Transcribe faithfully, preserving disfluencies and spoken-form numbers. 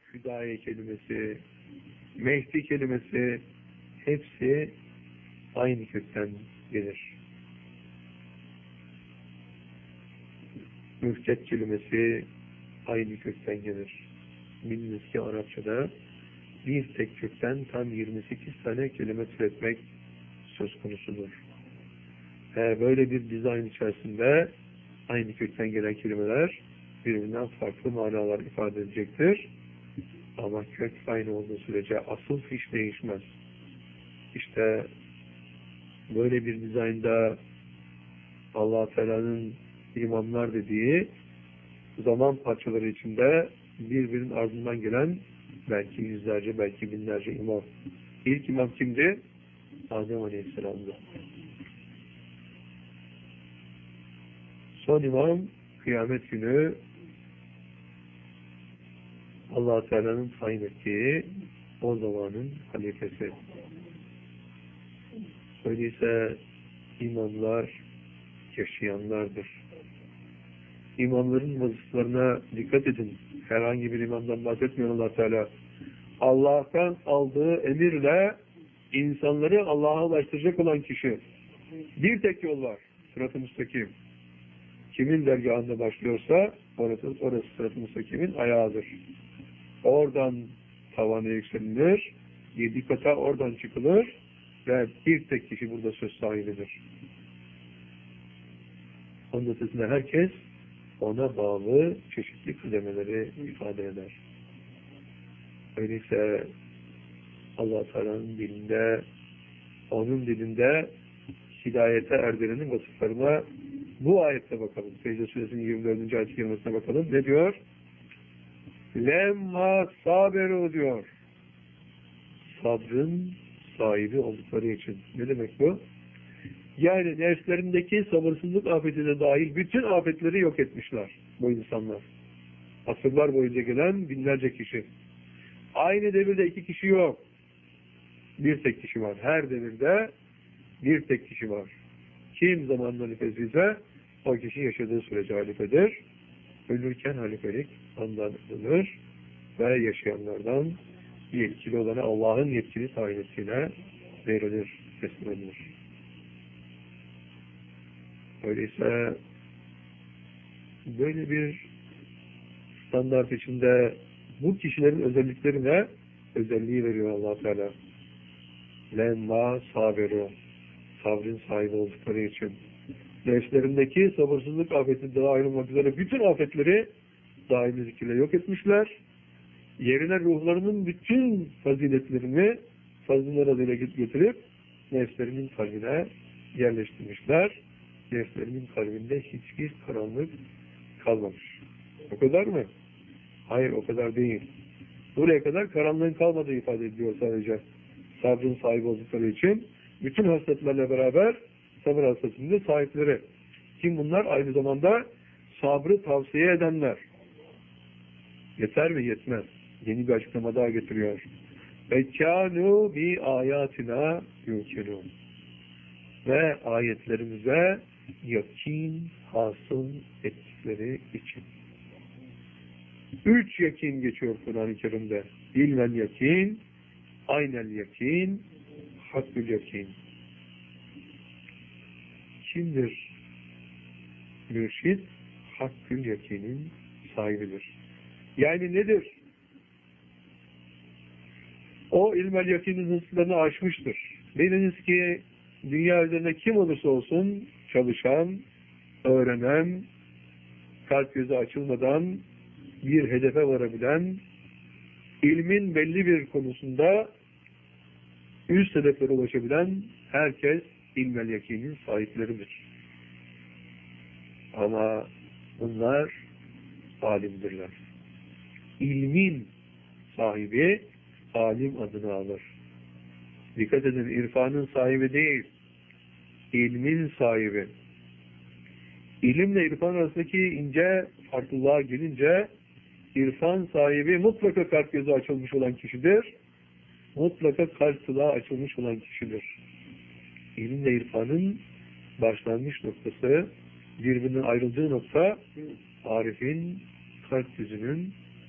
Hüdaye kelimesi, Mehdi kelimesi hepsi aynı kökten gelir. Müftet kelimesi aynı kökten gelir. Biliniz ki Arapçada bir tek kökten tam yirmi sekiz tane kelime türetmek söz konusudur. Ve böyle bir dizayn içerisinde aynı kökten gelen kelimeler birbirinden farklı manalar ifade edecektir. Ama kök aynı olduğu sürece asıl hiç değişmez. İşte böyle bir dizaynda Allah-u Teala'nın imamlar dediği zaman parçaları içinde birbirinin ardından gelen belki yüzlerce, belki binlerce imam. İlk imam kimdi? Adem Aleyhisselam'dı. Son imam kıyamet günü Allah-u Teala'nın tayin ettiği o zamanın halifesi. Öyleyse imamlar yaşayanlardır. İmamların vasıflarına dikkat edin. Herhangi bir imamdan bahsetmiyor Allah Teala. Allah'tan aldığı emirle insanları Allah'a ulaştıracak olan kişi. Bir tek yol var. Sırat-ı müstakim. Kimin dergahında başlıyorsa orası, orası sırat-ı müstakimin ayağıdır. Oradan tavana yükselilir, yedi kata oradan çıkılır ve bir tek kişi burada söz sahibidir. Onun ötesinde herkes ona bağlı çeşitli kıdemeleri ifade eder. Öyleyse Allah-u Teala'nın dilinde, onun dilinde hidayete erdirenin vasıflarına bu ayette bakalım. Secde Suresinin yirmi dördüncü ayet-i kerimesine bakalım. Ne diyor? Lemma saberu diyor. Sabrın sahibi oldukları için. Ne demek bu? Yani nefslerindeki sabırsızlık afeti de dahil bütün afetleri yok etmişler bu insanlar. Asırlar boyunca gelen binlerce kişi. Aynı devirde iki kişi yok. Bir tek kişi var. Her devirde bir tek kişi var. Kim zamanın halifesiyse o kişi yaşadığı sürece halifedir. Ölürken halifelik ondan alınır ve yaşayanlardan yetkili olanı Allah'ın yetkili tayin ettiğine verilir, teslim edilir. Öyleyse böyle bir standart içinde bu kişilerin özelliklerine özelliği veriyor Allah Teala. Lemma saberu, sabrın sahibi oldukları için. Nefslerindeki sabırsızlık afeti dahil olmak üzere bütün afetleri daimi zikirle yok etmişler. Yerine ruhlarının bütün faziletlerini faziletler adıyla getirip nefslerinin kalbine yerleştirmişler. Nefslerinin kalbinde hiçbir karanlık kalmamış. O kadar mı? Hayır, o kadar değil. Buraya kadar karanlığın kalmadığı ifade ediliyor sadece. Sabrın sahibi oldukları için bütün hasletlerle beraber sabır hasletinin de sahipleri. Kim bunlar? Aynı zamanda sabrı tavsiye edenler. Yeter mi? Yetmez. Yeni bir açıklama daha getiriyor. Ekânû bi âyâtinâ yûkinûn. Ve ayetlerimize yakin hasıl ettikleri için. Üç yakin geçiyor Kur'an-ı Kerim'de. İlmel yakin, aynel yakin, hakkül yakin. Kimdir? Mürşid, hakkül yakinin sahibidir. Yani nedir? O ilmel yakinin hırslarını aşmıştır. Biliniz ki dünya üzerinde kim olursa olsun çalışan, öğrenen, kalp gözü açılmadan bir hedefe varabilen, ilmin belli bir konusunda üst hedeflere ulaşabilen herkes ilmel yakinin sahipleridir. Ama bunlar alimdirler. İlmin sahibi alim adını alır. Dikkat edin, irfanın sahibi değil, ilmin sahibi. İlimle irfan arasındaki ince farklılığa gelince, irfan sahibi mutlaka kalp gözü açılmış olan kişidir. Mutlaka kalp kulağı açılmış olan kişidir. İlimle irfanın başlangıç noktası, birbirinden ayrıldığı nokta, arifin kalp yüzünün